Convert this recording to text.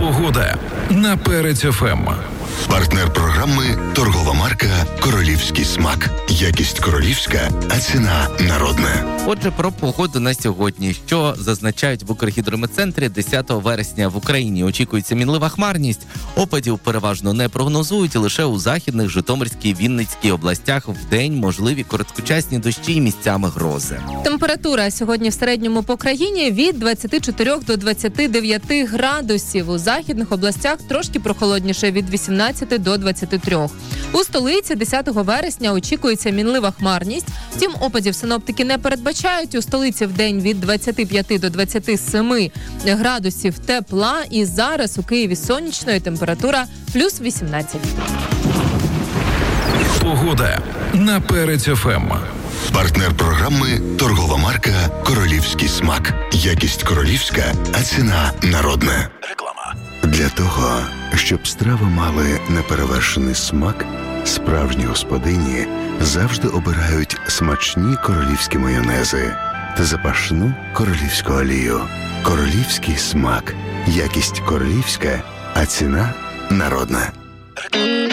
Погода на Перець ФМ. Партнер програми – торгова марка «Королівський смак». Якість королівська, а ціна народна. Отже, про погоду на сьогодні. Що зазначають в Укргідрометцентрі, 10 вересня в Україні очікується мінлива хмарність. Опадів переважно не прогнозують, лише у Західних, Житомирській, Вінницькій областях вдень можливі короткочасні дощі і місцями грози. Температура сьогодні в середньому по країні від 24 до 29 градусів. У Західних областях трошки прохолодніше від 18 до 23. У столиці 10 вересня очікується мінлива хмарність. Втім, опадів синоптики не передбачають. У столиці вдень від 25 до 27 градусів тепла. І зараз у Києві сонячно, температура плюс 18. Погода на Перець ФМ. Партнер програми – торгова марка «Королівський смак». Якість королівська, а ціна народна. Реклама. Для того, щоб страви мали неперевершений смак, справжні господині завжди обирають смачні королівські майонези та запашну королівську олію. Королівський смак. Якість королівська, а ціна народна.